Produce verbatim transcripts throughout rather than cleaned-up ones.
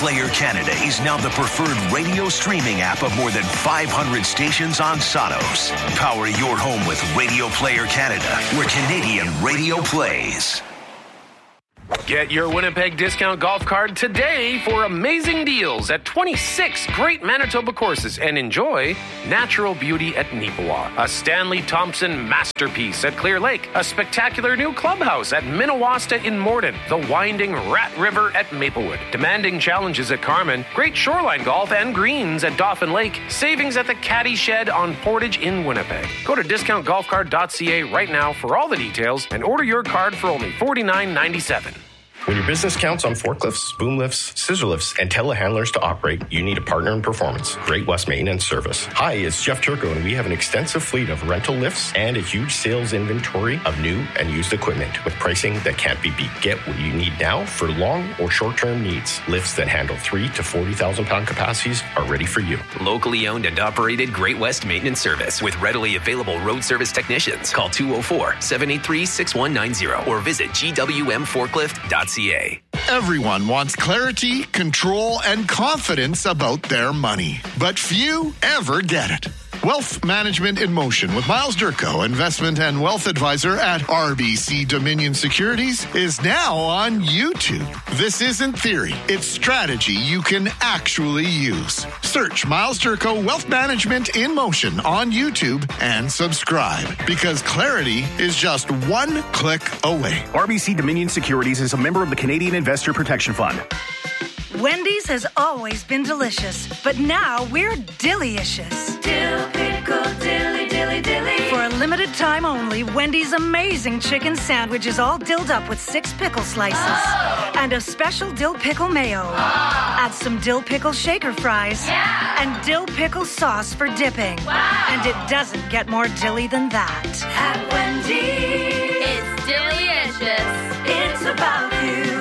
Player Canada is now the preferred radio streaming app of more than five hundred stations on Sonos. Power your home with Radio Player Canada, where Canadian radio plays. Get your Winnipeg discount golf card today for amazing deals at twenty-six great Manitoba courses and enjoy natural beauty at Neepawa, a Stanley Thompson masterpiece at Clear Lake, a spectacular new clubhouse at Minnewasta in Morden, the winding Rat River at Maplewood, demanding challenges at Carman, great shoreline golf and greens at Dauphin Lake, savings at the Caddy Shed on Portage in Winnipeg. Go to discount golf card dot c a right now for all the details and order your card for only forty-nine ninety-seven. When your business counts on forklifts, boom lifts, scissor lifts, and telehandlers to operate, you need a partner in performance. Great West Maintenance Service. Hi, it's Jeff Turco, and we have an extensive fleet of rental lifts and a huge sales inventory of new and used equipment with pricing that can't be beat. Get what you need now for long or short-term needs. Lifts that handle three to forty thousand pound capacities are ready for you. Locally owned and operated Great West Maintenance Service with readily available road service technicians. Call two oh four, seven eight three, six one nine zero or visit g w m forklift dot c a. Everyone wants clarity, control, and confidence about their money, but few ever get it. Wealth Management in Motion with Miles Durko, investment and wealth advisor at R B C Dominion Securities, is now on YouTube. This isn't theory, it's strategy you can actually use. Search Miles Durko Wealth Management in Motion on YouTube and subscribe, because clarity is just one click away. R B C Dominion Securities is a member of the Canadian Investor Protection Fund. Wendy's has always been delicious, but now we're delicious. Dill pickle dilly dilly dilly. For a limited time only, Wendy's amazing chicken sandwich is all dilled up with six pickle slices oh. and a special dill pickle mayo. Oh. Add some dill pickle shaker fries yeah. and dill pickle sauce for dipping. Wow. And it doesn't get more dilly than that. At Wendy's, it's delicious. It's about you.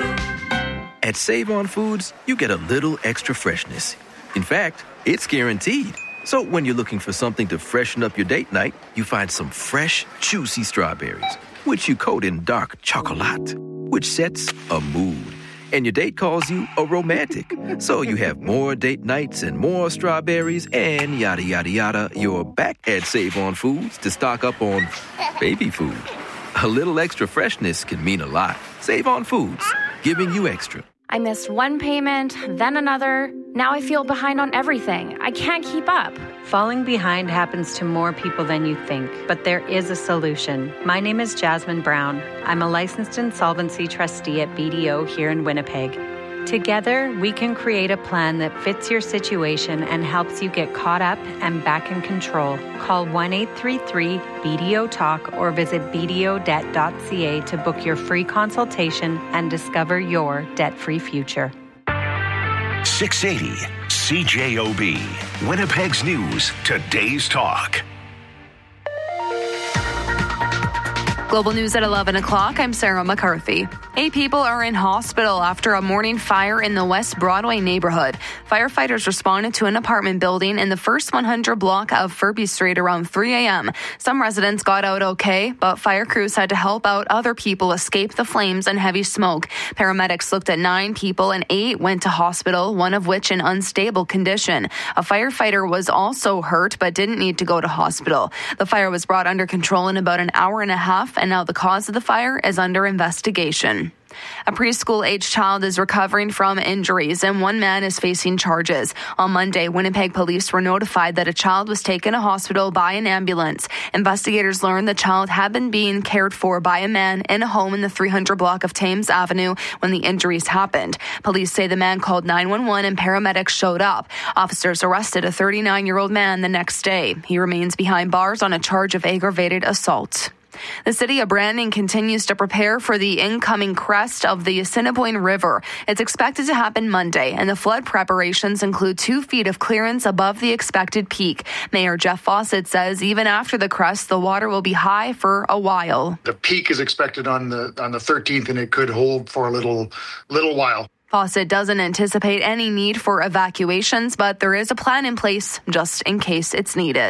At Save On Foods, you get a little extra freshness. In fact, it's guaranteed. So when you're looking for something to freshen up your date night, you find some fresh, juicy strawberries, which you coat in dark chocolate, which sets a mood. And your date calls you a romantic. So you have more date nights and more strawberries and yada, yada, yada. You're back at Save On Foods to stock up on baby food. A little extra freshness can mean a lot. Save On Foods, giving you extra. I missed one payment, then another. Now I feel behind on everything. I can't keep up. Falling behind happens to more people than you think, but there is a solution. My name is Jasmine Brown. I'm a licensed insolvency trustee at B D O here in Winnipeg. Together, we can create a plan that fits your situation and helps you get caught up and back in control. Call one eight three three B D O talk or visit b d o debt dot c a to book your free consultation and discover your debt-free future. six eighty C J O B, Winnipeg's News, Today's Talk. Global News at eleven o'clock, I'm Sarah McCarthy. Eight people are in hospital after a morning fire in the West Broadway neighborhood. Firefighters responded to an apartment building in the first one hundred block of Furby Street around three a.m. Some residents got out okay, but fire crews had to help out other people escape the flames and heavy smoke. Paramedics looked at nine people and eight went to hospital, one of which in unstable condition. A firefighter was also hurt but didn't need to go to hospital. The fire was brought under control in about an hour and a half, and now the cause of the fire is under investigation. A preschool-aged child is recovering from injuries, and one man is facing charges. On Monday, Winnipeg police were notified that a child was taken to hospital by an ambulance. Investigators learned the child had been being cared for by a man in a home in the three hundred block of Thames Avenue when the injuries happened. Police say the man called nine one one and paramedics showed up. Officers arrested a thirty-nine-year-old man the next day. He remains behind bars on a charge of aggravated assault. The city of Brandon continues to prepare for the incoming crest of the Assiniboine River. It's expected to happen Monday, and the flood preparations include two feet of clearance above the expected peak. Mayor Jeff Fawcett says even after the crest, the water will be high for a while. The peak is expected on the on the thirteenth, and it could hold for a little little while. Fawcett doesn't anticipate any need for evacuations, but there is a plan in place just in case it's needed.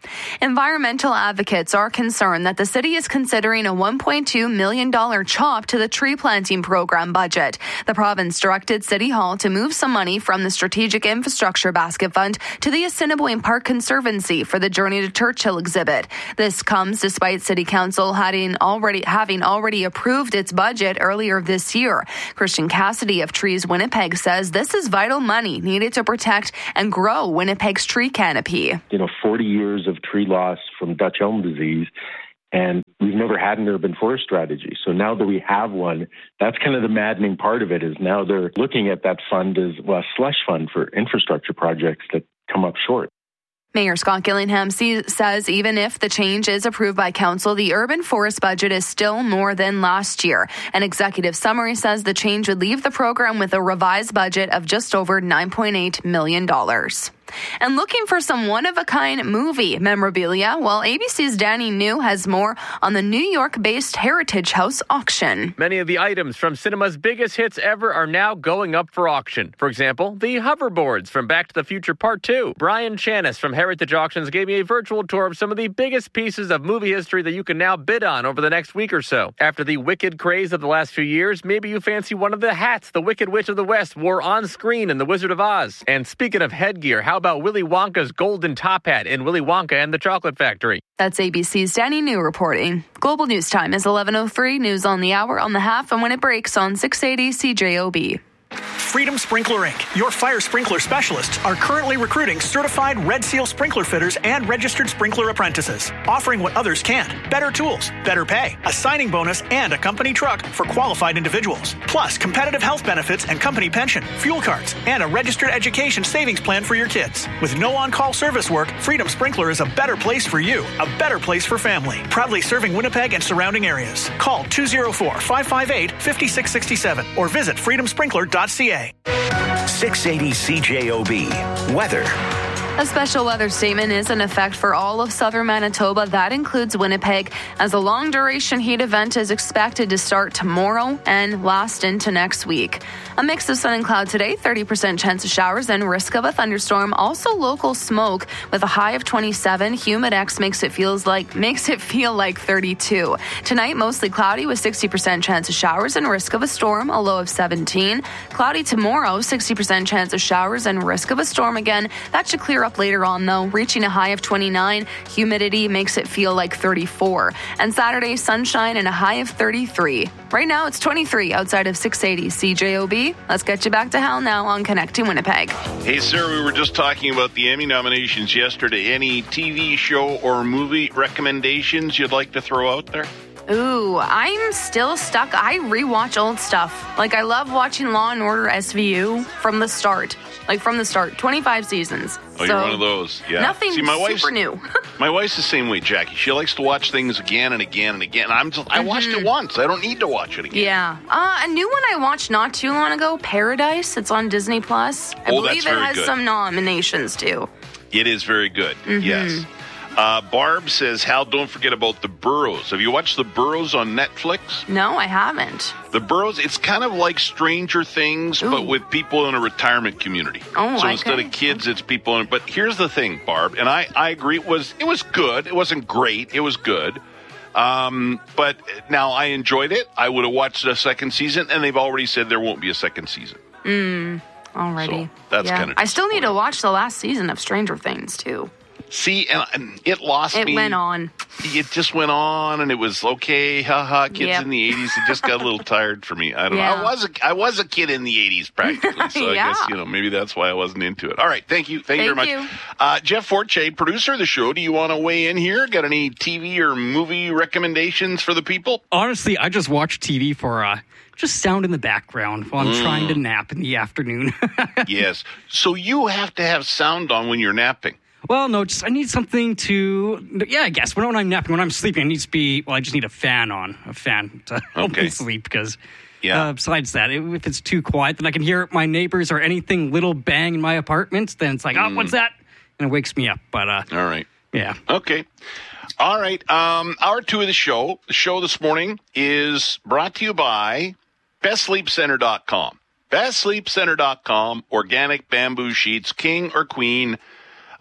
Environmental advocates are concerned that the city is considering a one point two million dollars chop to the tree planting program budget. The province directed City Hall to move some money from the Strategic Infrastructure Basket Fund to the Assiniboine Park Conservancy for the Journey to Churchill exhibit. This comes despite City Council having already, having already approved its budget earlier this year. Christian Cassidy of Trees Winnipeg says this is vital money needed to protect and grow Winnipeg's tree canopy. You know, forty years of tree loss from Dutch elm disease, and we've never had an urban forest strategy. So now that we have one, that's kind of the maddening part of it, is now they're looking at that fund as, well, a slush fund for infrastructure projects that come up short. Mayor Scott Gillingham says even if the change is approved by council, the urban forest budget is still more than last year. An executive summary says the change would leave the program with a revised budget of just over nine point eight million dollars. And looking for some one-of-a-kind movie memorabilia? Well, A B C's Danny New has more on the New York-based Heritage House auction. Many of the items from cinema's biggest hits ever are now going up for auction. For example, the hoverboards from Back to the Future Part two. Brian Chanis from Heritage Auctions gave me a virtual tour of some of the biggest pieces of movie history that you can now bid on over the next week or so. After the Wicked craze of the last few years, maybe you fancy one of the hats the Wicked Witch of the West wore on screen in The Wizard of Oz. And speaking of headgear, how about Willy Wonka's golden top hat in Willy Wonka and the Chocolate Factory? That's A B C's Danny New reporting. Global News Time is eleven oh three. News on the hour, on the half, and when it breaks on six eighty C J O B. Freedom Sprinkler Incorporated, your fire sprinkler specialists, are currently recruiting certified Red Seal sprinkler fitters and registered sprinkler apprentices, offering what others can't: better tools, better pay, a signing bonus, and a company truck for qualified individuals. Plus, competitive health benefits and company pension, fuel cards, and a registered education savings plan for your kids. With no on-call service work, Freedom Sprinkler is a better place for you, a better place for family. Proudly serving Winnipeg and surrounding areas. Call two oh four, five five eight, five six six seven or visit freedom sprinkler dot c a. six eighty C J O B. Weather. A special weather statement is in effect for all of southern Manitoba. That includes Winnipeg, as a long-duration heat event is expected to start tomorrow and last into next week. A mix of sun and cloud today, thirty percent chance of showers and risk of a thunderstorm. Also local smoke with a high of twenty-seven. Humidex makes it feels like makes it feel like thirty-two. Tonight, mostly cloudy with sixty percent chance of showers and risk of a storm, a low of seventeen. Cloudy tomorrow, sixty percent chance of showers and risk of a storm again. That should clear up later on, though, reaching a high of twenty-nine. Humidity makes it feel like thirty-four. And Saturday, sunshine and a high of thirty-three. Right now, it's twenty-three outside of six eighty C J O B. Let's get you back to Hal now on Connecting Winnipeg. Hey, sir, we were just talking about the Emmy nominations yesterday. Any T V show or movie recommendations you'd like to throw out there? Ooh, I'm still stuck. I rewatch old stuff. Like, I love watching Law and Order S V U from the start. Like, from the start. twenty-five seasons. Oh, so you're one of those. Yeah. Nothing See, my super new. My wife's the same way, Jackie. She likes to watch things again and again and again. I'm just, I mm-hmm. watched it once. I don't need to watch it again. Yeah. Uh, a new one I watched not too long ago, Paradise. It's on Disney Plus. I oh, believe that's it very has good. some nominations, too. It is very good. Mm-hmm. Yes. Uh, Barb says, Hal, don't forget about The Burrows. Have you watched The Burrows on Netflix? No, I haven't. The Burrows, it's kind of like Stranger Things, Ooh. but with people in a retirement community. Oh, so okay. instead of kids, it's people in. But here's the thing, Barb, and I, I agree. It was it was good. It wasn't great. It was good. Um, but now I enjoyed it. I would have watched a second season, and they've already said there won't be a second season. Mm, already. So that's yeah. kind of. I still need to watch the last season of Stranger Things too. See, and, and it lost it me. It went on. It just went on, and it was okay. Haha, kids yep. in the eighties. It just got a little tired for me. I don't yeah. know. I was a, I was a kid in the eighties practically, so yeah. I guess you know maybe that's why I wasn't into it. All right, thank you, thank, thank you very you. much, uh, Jeff Forte, producer of the show. Do you want to weigh in here? Got any T V or movie recommendations for the people? Honestly, I just watch T V for uh, just sound in the background while I'm mm. trying to nap in the afternoon. Yes, so you have to have sound on when you're napping. Well, no, just I need something to, yeah, I guess. When I'm napping, when I'm sleeping, I need to be, well, I just need a fan on, a fan to help okay. me sleep because yeah. uh, besides that, if it's too quiet, then I can hear my neighbors or anything little bang in my apartment, then it's like, mm. oh, what's that? And it wakes me up. But, uh, all right. Yeah. Okay. All right. Um, hour two of the show. The show this morning is brought to you by best sleep center dot com. best sleep center dot com, organic bamboo sheets, king or queen.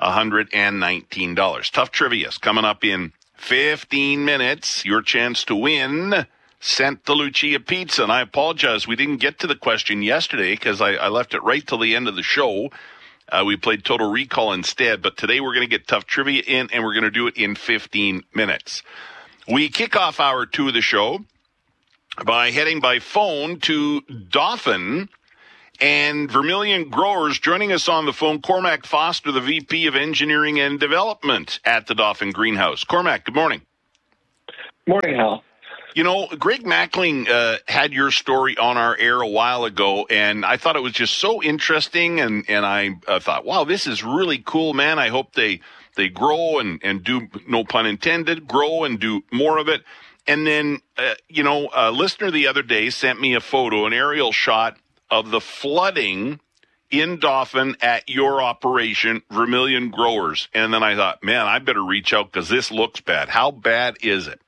one hundred nineteen dollars. Tough Trivia is coming up in fifteen minutes. Your chance to win Santa Lucia Pizza. And I apologize, we didn't get to the question yesterday because I, I left it right till the end of the show. Uh, we played Total Recall instead, but today we're going to get Tough Trivia in, and we're going to do it in fifteen minutes. We kick off hour two of the show by heading by phone to Dauphin and Vermilion Growers. Joining us on the phone, Cormac Foster, the V P of Engineering and Development at the Dauphin Greenhouse. Cormac, good morning. Morning, Hal. You know, Greg Mackling uh, had your story on our air a while ago, and I thought it was just so interesting, and, and I uh, thought, wow, this is really cool, man. I hope they they grow and, and do, no pun intended, grow and do more of it. And then, uh, you know, a listener the other day sent me a photo, an aerial shot of the flooding in Dauphin at your operation, Vermilion Growers. And then I thought, man, I better reach out because this looks bad. How bad is it?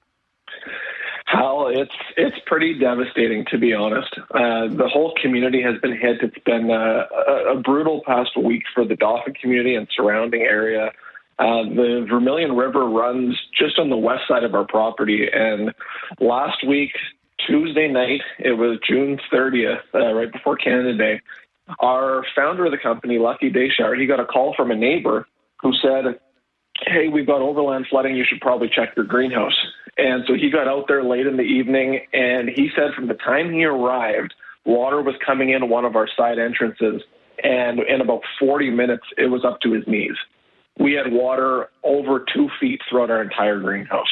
Hal, it's it's pretty devastating, to be honest. Uh, the whole community has been hit. It's been uh, a, a brutal past week for the Dauphin community and surrounding area. Uh, the Vermilion River runs just on the west side of our property, and last week, Tuesday night, it was June thirtieth, uh, right before Canada Day, our founder of the company, Lucky Deschard, he got a call from a neighbor who said, hey, we've got overland flooding, you should probably check your greenhouse. And so he got out there late in the evening, and he said from the time he arrived, water was coming in one of our side entrances, and in about forty minutes, it was up to his knees. We had water over two feet throughout our entire greenhouse.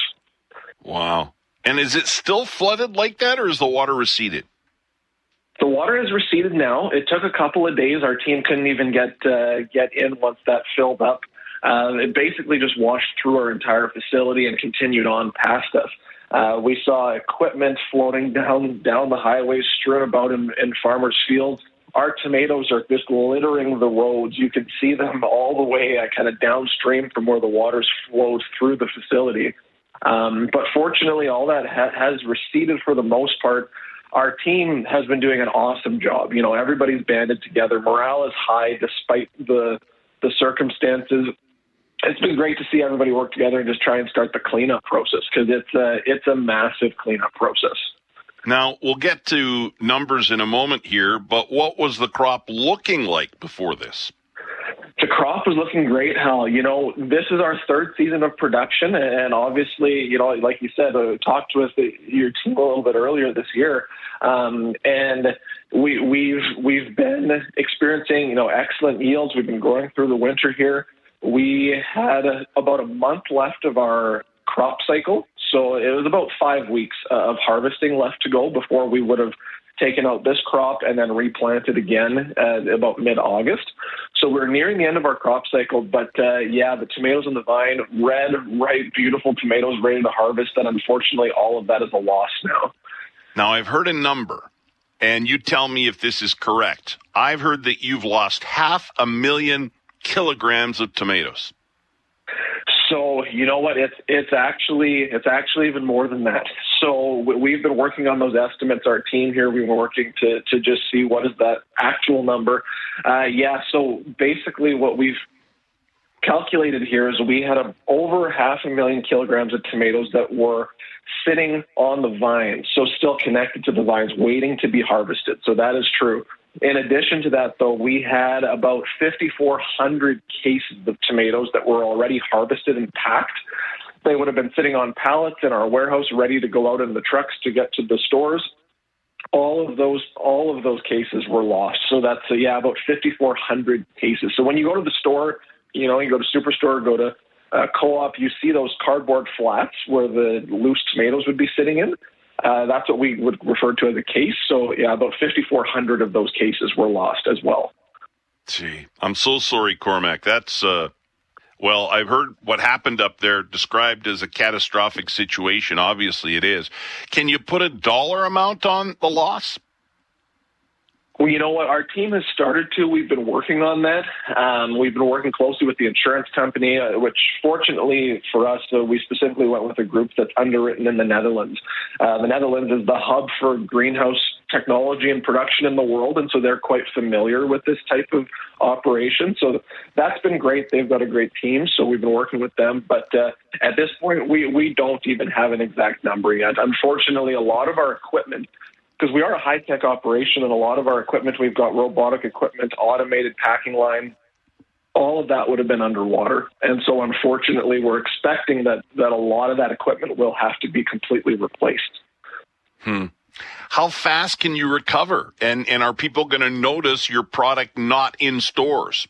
Wow. And is it still flooded like that, or is the water receded? The water has receded now. It took a couple of days. Our team couldn't even get uh, get in once that filled up. Uh, it basically just washed through our entire facility and continued on past us. Uh, we saw equipment floating down down the highways, strewn about in, in farmers' fields. Our tomatoes are just littering the roads. You can see them all the way uh, kind of downstream from where the waters flowed through the facility. Um, but fortunately, all that ha- has receded for the most part. Our team has been doing an awesome job. You know, everybody's banded together. Morale is high despite the the circumstances. It's been great to see everybody work together and just try and start the cleanup process because it's a, it's a massive cleanup process. Now, we'll get to numbers in a moment here, but what was the crop looking like before this? The crop was looking great, Hal. You know, this is our third season of production, and obviously, you know, like you said, uh, talked with the, your team a little bit earlier this year, um, and we, we've we've been experiencing, you know, excellent yields. We've been growing through the winter here. We had a, about a month left of our crop cycle, so it was about five weeks uh, of harvesting left to go before we would have taken out this crop and then replanted again at about mid-August. So we're nearing the end of our crop cycle, but uh, yeah, the tomatoes on the vine, red, ripe, beautiful tomatoes ready to harvest, and unfortunately all of that is a loss now. Now, I've heard a number, and you tell me if this is correct. I've heard that you've lost half a million kilograms of tomatoes. So you know what? It's it's actually it's actually even more than that. So we've been working on those estimates. Our team here, we've been working to to just see what is that actual number. Uh, yeah. So basically, what we've calculated here is we had a, over half a million kilograms of tomatoes that were sitting on the vines, so still connected to the vines, waiting to be harvested. So that is true. In addition to that, though, we had about fifty-four hundred cases of tomatoes that were already harvested and packed. They would have been sitting on pallets in our warehouse, ready to go out in the trucks to get to the stores. All of those, all of those cases were lost. So that's uh, yeah, about fifty-four hundred cases. So when you go to the store, you know, you go to Superstore, go to uh, Co-op, you see those cardboard flats where the loose tomatoes would be sitting in. Uh, that's what we would refer to as a case. So, yeah, about fifty-four hundred of those cases were lost as well. Gee, I'm so sorry, Cormac. That's, uh, well, I've heard what happened up there described as a catastrophic situation. Obviously, it is. Can you put a dollar amount on the loss? Well, you know what? Our team has started to. We've been working on that. Um, we've been working closely with the insurance company, uh, which fortunately for us, uh, we specifically went with a group that's underwritten in the Netherlands. Uh, the Netherlands is the hub for greenhouse technology and production in the world, and so they're quite familiar with this type of operation. So that's been great. They've got a great team, so we've been working with them. But uh, at this point, we, we don't even have an exact number yet. Unfortunately, a lot of our equipment, because we are a high-tech operation, and a lot of our equipment, we've got robotic equipment, automated packing line, all of that would have been underwater. And so unfortunately, we're expecting that, that a lot of that equipment will have to be completely replaced. Hmm. How fast can you recover? And, and are people going to notice your product not in stores?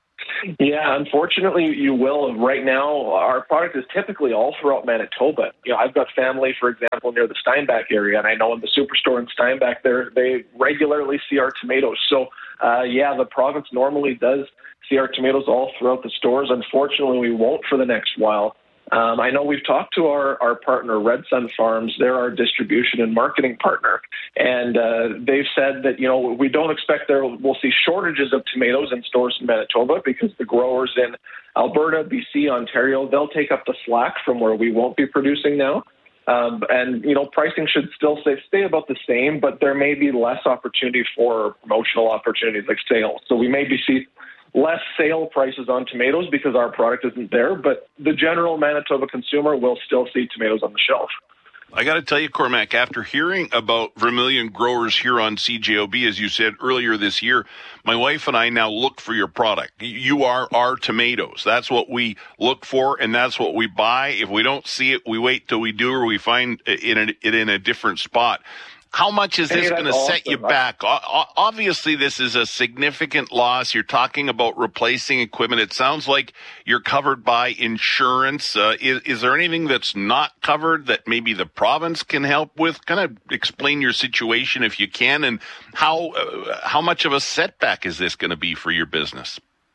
Yeah, unfortunately, you will. Right now, our product is typically all throughout Manitoba. You know, I've got family, for example, near the Steinbach area, and I know in the Superstore in Steinbach, they regularly see our tomatoes. So, uh, yeah, the province normally does see our tomatoes all throughout the stores. Unfortunately, we won't for the next while. Um, I know we've talked to our, our partner, Red Sun Farms. They're our distribution and marketing partner. And uh, they've said that, you know, we don't expect there we'll see shortages of tomatoes in stores in Manitoba because the growers in Alberta, B C, Ontario, they'll take up the slack from where we won't be producing now. Um, and, you know, pricing should still stay, stay about the same, but there may be less opportunity for promotional opportunities like sales. So we may be see less sale prices on tomatoes because our product isn't there, but the general Manitoba consumer will still see tomatoes on the shelf. I got to tell you, Cormac, after hearing about Vermilion growers here on C J O B, as you said earlier this year, my wife and I now look for your product. You are our tomatoes. That's what we look for, and that's what we buy. If we don't see it, we wait till we do, or we find it in a, it in a different spot. How much is this hey, going to awesome. set you back? O- obviously, this is a significant loss. You're talking about replacing equipment. It sounds like you're covered by insurance. Uh, is, is there anything that's not covered that maybe the province can help with? Kind of explain your situation if you can, and how uh, how much of a setback is this going to be for your business?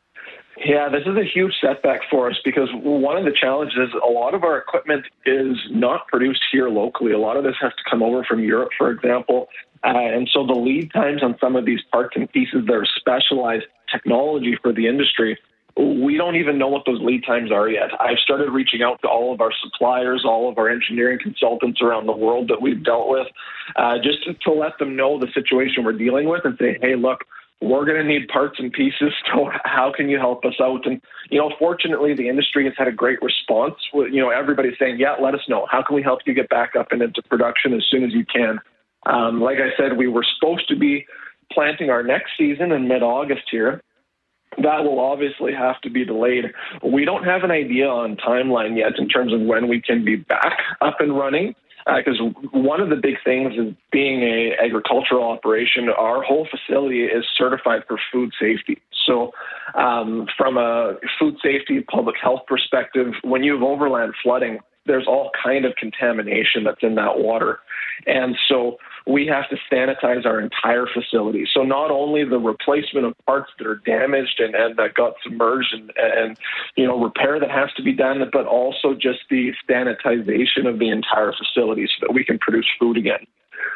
Yeah, this is a huge setback for us because one of the challenges is a lot of our equipment is not produced here locally. A lot of this has to come over from Europe, for example. Uh, and so the lead times on some of these parts and pieces that are specialized technology for the industry, we don't even know what those lead times are yet. I've started reaching out to all of our suppliers, all of our engineering consultants around the world that we've dealt with, uh, just to, to let them know the situation we're dealing with and say, hey, look, we're going to need parts and pieces, so how can you help us out? And, you know, fortunately, the industry has had a great response. You know, everybody's saying, yeah, let us know. How can we help you get back up and into production as soon as you can? Um, like I said, we were supposed to be planting our next season in mid-August here. That will obviously have to be delayed. We don't have an idea on timeline yet in terms of when we can be back up and running. Because uh, one of the big things is being a agricultural operation, our whole facility is certified for food safety. So um, from a food safety, public health perspective, when you have overland flooding, there's all kind of contamination that's in that water. And so we have to sanitize our entire facility. So not only the replacement of parts that are damaged and, and that got submerged and, and, you know, repair that has to be done, but also just the sanitization of the entire facility so that we can produce food again.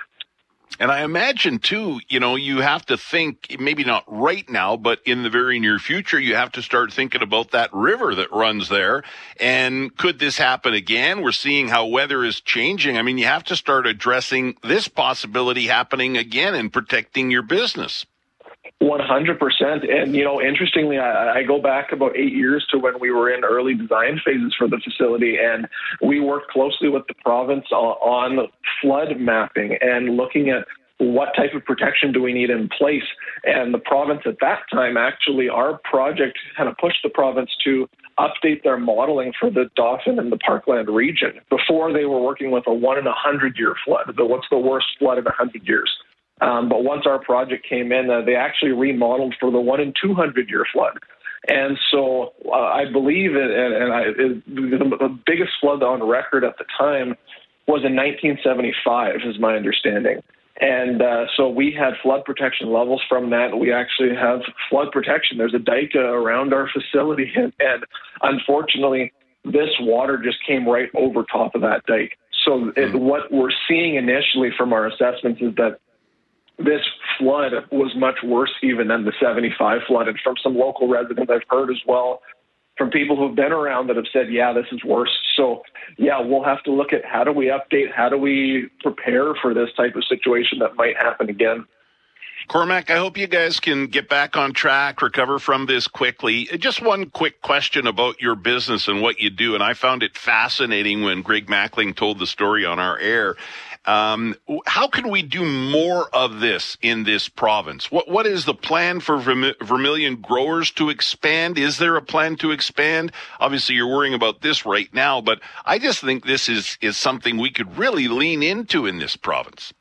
And I imagine, too, you know, you have to think, maybe not right now, but in the very near future, you have to start thinking about that river that runs there. And could this happen again? We're seeing how weather is changing. I mean, you have to start addressing this possibility happening again and protecting your business. one hundred percent. And, you know, interestingly, I, I go back about eight years to when we were in early design phases for the facility, and we worked closely with the province on, on flood mapping and looking at what type of protection do we need in place. And the province at that time, actually, our project kind of pushed the province to update their modeling for the Dauphin and the Parkland region. Before, they were working with a one in a hundred year flood. The, what's the worst flood in a hundred years? Um, but once our project came in, uh, they actually remodeled for the one in two hundred year flood. And so uh, I believe, it, and, and I, it, the, the biggest flood on record at the time was in nineteen seventy-five, is my understanding. And uh, so we had flood protection levels from that. We actually have flood protection. There's a dike around our facility. And, and unfortunately, this water just came right over top of that dike. So it, what we're seeing initially from our assessments is that this flood was much worse even than the seventy-five flood. And from some local residents I've heard as well, from people who've been around that have said, yeah, this is worse. So, yeah, we'll have to look at how do we update, how do we prepare for this type of situation that might happen again. Cormac, I hope you guys can get back on track, recover from this quickly. Just one quick question about your business and what you do, and I found it fascinating when Greg Mackling told the story on our air. Um, how can we do more of this in this province? What What is the plan for Verm- Vermilion growers to expand? Is there a plan to expand? Obviously, you're worrying about this right now, but I just think this is, is something we could really lean into in this province.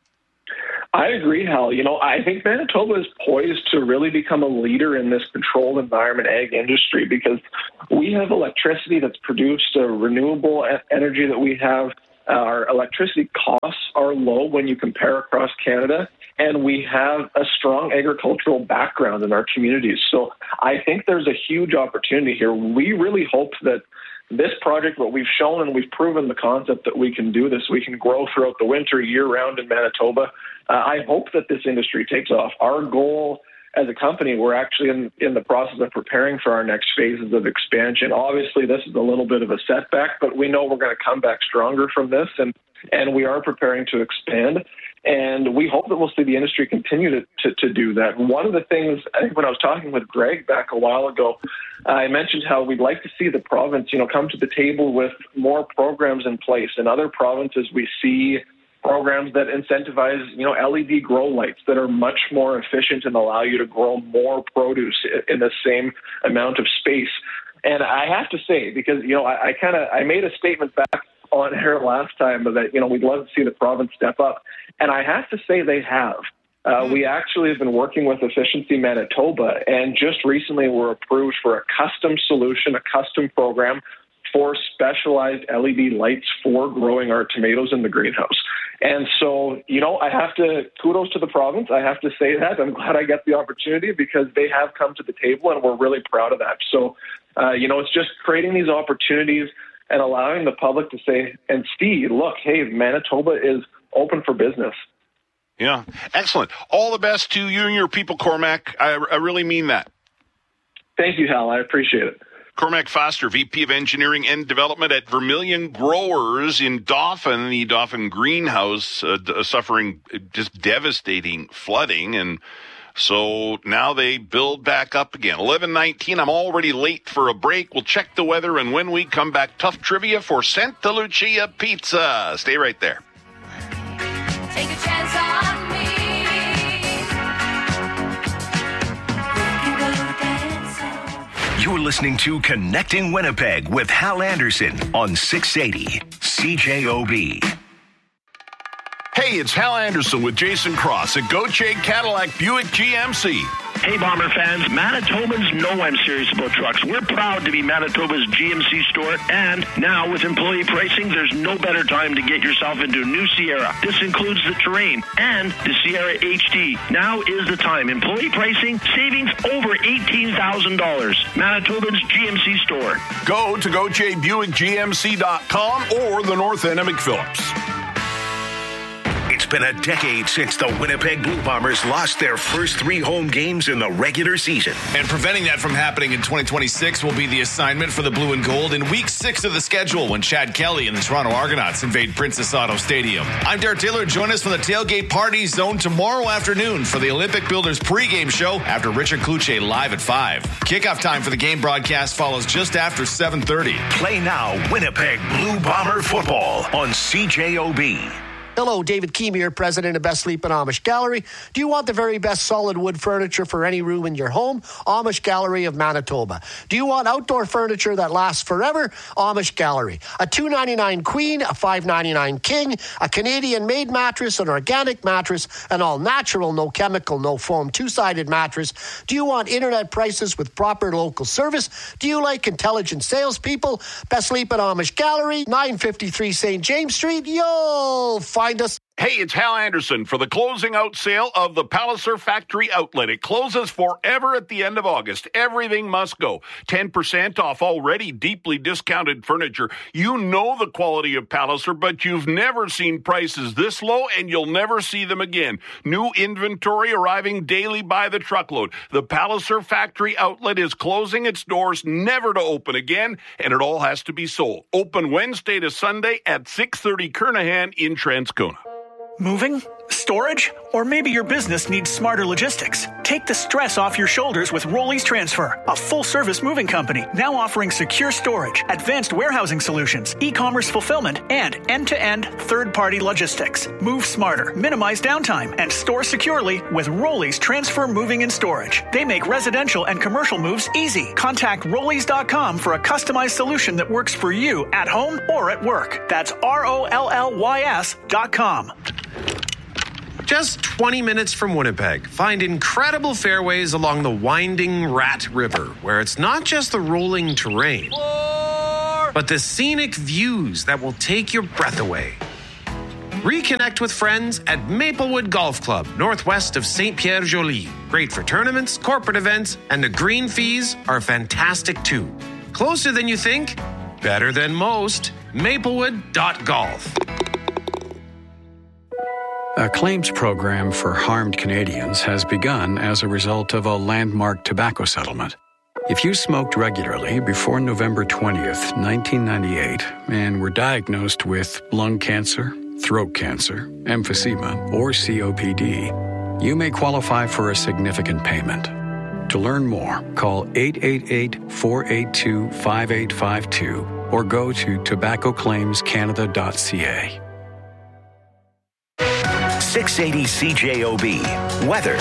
I agree, Hal. You know, I think Manitoba is poised to really become a leader in this controlled environment ag industry because we have electricity that's produced, uh, renewable energy that we have. Uh, our electricity costs are low when you compare across Canada, and we have a strong agricultural background in our communities. So I think there's a huge opportunity here. We really hope that this project, what we've shown and we've proven the concept that we can do this, we can grow throughout the winter year-round in Manitoba. Uh, I hope that this industry takes off. Our goal as a company, we're actually in, in the process of preparing for our next phases of expansion. Obviously, this is a little bit of a setback, but we know we're going to come back stronger from this, and, and we are preparing to expand. And we hope that we'll see the industry continue to, to, to do that. One of the things, I think when I was talking with Greg back a while ago, uh, I mentioned how we'd like to see the province, you know, come to the table with more programs in place. In other provinces, we see programs that incentivize, you know, L E D grow lights that are much more efficient and allow you to grow more produce in the same amount of space. And I have to say, because, you know, I, I kind of, I made a statement back on air last time that, you know, we'd love to see the province step up. And I have to say they have. Uh, we actually have been working with Efficiency Manitoba, and just recently were approved for a custom solution, a custom program for specialized L E D lights for growing our tomatoes in the greenhouse. And so, you know, I have to, kudos to the province. I have to say that. I'm glad I get the opportunity because they have come to the table and we're really proud of that. So, uh, you know, it's just creating these opportunities and allowing the public to say and see, look, hey, Manitoba is open for business. Yeah, excellent. All the best to you and your people, Cormac. I, I really mean that. Thank you, Hal. I appreciate it. Cormac Foster, V P of Engineering and Development at Vermilion Growers in Dauphin, the Dauphin greenhouse, uh, d- suffering just devastating flooding. And so now they build back up again. eleven nineteen, I'm already late for a break. We'll check the weather, and when we come back, tough trivia for Santa Lucia Pizza. Stay right there. Take a chance on me. You're listening to Connecting Winnipeg with Hal Anderson on six eighty C J O B. Hey, it's Hal Anderson with Jason Cross at Gauthier Cadillac Buick G M C. Hey, Bomber fans, Manitobans know I'm serious about trucks. We're proud to be Manitoba's G M C store, and now with employee pricing, there's no better time to get yourself into a new Sierra. This includes the Terrain and the Sierra H D. Now is the time. Employee pricing, savings over eighteen thousand dollars. Manitoba's G M C store. Go to Gauthier Buick G M C dot com or the North End of McPhillips. It's been a decade since the Winnipeg Blue Bombers lost their first three home games in the regular season. And preventing that from happening in twenty twenty-six will be the assignment for the Blue and Gold in week six of the schedule when Chad Kelly and the Toronto Argonauts invade Princess Auto Stadium. I'm Derek Taylor. Join us from the Tailgate Party Zone tomorrow afternoon for the Olympic Builders pregame show after Richard Kluche live at five. Kickoff time for the game broadcast follows just after seven thirty. Play now Winnipeg Blue Bomber football on C J O B. Hello, David Keem here, president of Best Sleep and Amish Gallery. Do you want the very best solid wood furniture for any room in your home? Amish Gallery of Manitoba. Do you want outdoor furniture that lasts forever? Amish Gallery. A two ninety-nine queen, a five ninety-nine king, a Canadian-made mattress, an organic mattress, an all-natural, no chemical, no foam, two-sided mattress. Do you want internet prices with proper local service? Do you like intelligent salespeople? Best Sleep and Amish Gallery, nine fifty-three Saint James Street. You'll find us. Hey, it's Hal Anderson for the closing out sale of the Palliser Factory Outlet. It closes forever at the end of August. Everything must go. ten percent off already deeply discounted furniture. You know the quality of Palliser, but you've never seen prices this low, and you'll never see them again. New inventory arriving daily by the truckload. The Palliser Factory Outlet is closing its doors, never to open again, and it all has to be sold. Open Wednesday to Sunday at six thirty Kernahan in Transcona. Moving? Storage? Or maybe your business needs smarter logistics. Take the stress off your shoulders with Rollies Transfer, a full-service moving company now offering secure storage, advanced warehousing solutions, e-commerce fulfillment, and end-to-end third-party logistics. Move smarter, minimize downtime, and store securely with Rollies Transfer Moving and Storage. They make residential and commercial moves easy. Contact Rollies dot com for a customized solution that works for you at home or at work. That's R O L L Y S dot com. Just twenty minutes from Winnipeg, find incredible fairways along the winding Rat River, where it's not just the rolling terrain, but the scenic views that will take your breath away. Reconnect with friends at Maplewood Golf Club, northwest of Saint Pierre Joly. Great for tournaments, corporate events, and the green fees are fantastic too. Closer than you think, better than most. Maplewood dot golf. A claims program for harmed Canadians has begun as a result of a landmark tobacco settlement. If you smoked regularly before November twentieth, nineteen ninety-eight, and were diagnosed with lung cancer, throat cancer, emphysema, or C O P D, you may qualify for a significant payment. To learn more, call eight eight eight, four eight two, five eight five two or go to tobacco claims canada dot c a. six eighty C J O B. Weather.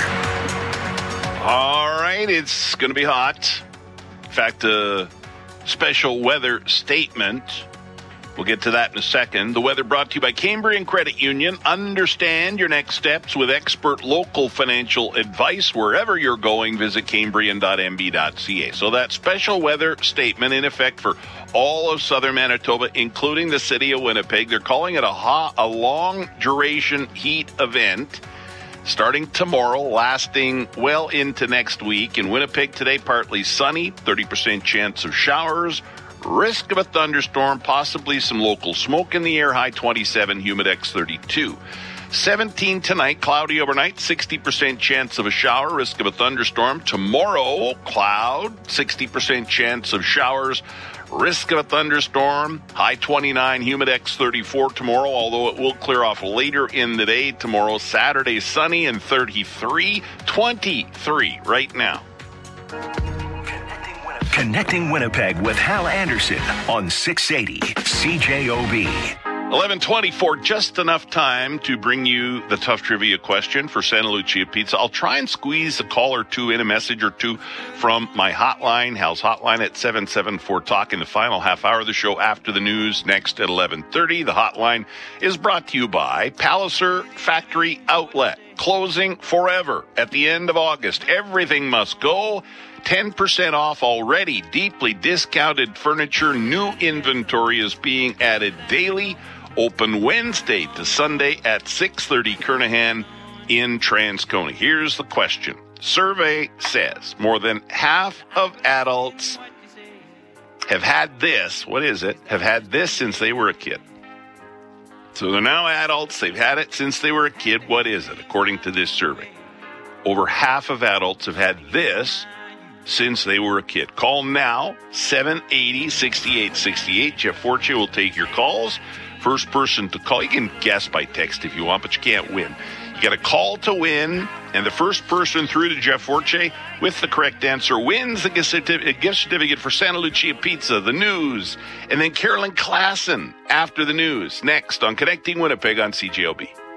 All right, it's going to be hot. In fact, a special weather statement. We'll get to that in a second. The weather brought to you by Cambrian Credit Union. Understand your next steps with expert local financial advice. Wherever you're going, visit cambrian dot m b dot c a. So that special weather statement in effect for all of southern Manitoba, including the city of Winnipeg. They're calling it a, hot, a long-duration heat event starting tomorrow, lasting well into next week. In Winnipeg today, partly sunny, thirty percent chance of showers. Risk of a thunderstorm, possibly some local smoke in the air, high twenty-seven, Humidex thirty-two. seventeen tonight, cloudy overnight, sixty percent chance of a shower, risk of a thunderstorm. Tomorrow, cloud, sixty percent chance of showers, risk of a thunderstorm, high twenty-nine, Humidex thirty-four tomorrow, although it will clear off later in the day. Tomorrow, Saturday, sunny and thirty-three, twenty-three right now. Connecting Winnipeg with Hal Anderson on six eighty C J O B. eleven twenty-four, just enough time to bring you the tough trivia question for Santa Lucia Pizza. I'll try and squeeze a call or two in, a message or two from my hotline, Hal's hotline at seven seven four talk in the final half hour of the show after the news next at eleven thirty. The hotline is brought to you by Palliser Factory Outlet. Closing forever at the end of August. Everything must go. ten percent off already. Deeply discounted furniture. New inventory is being added daily. Open Wednesday to Sunday at six thirty Kernahan in Transcona. Here's the question. Survey says more than half of adults have had this. What is it? Have had this since they were a kid. So they're now adults. They've had it since they were a kid. What is it, according to this survey? Over half of adults have had this since they were a kid. Call now, seven eight zero, six eight six eight. Jeff Forte will take your calls. First person to call. You can guess by text if you want, but you can't win. You got a call to win, and the first person through to Jeff Forte with the correct answer wins a gift certificate for Santa Lucia Pizza, the news, and then Carolyn Klassen after the news. Next on Connecting Winnipeg on C J O B.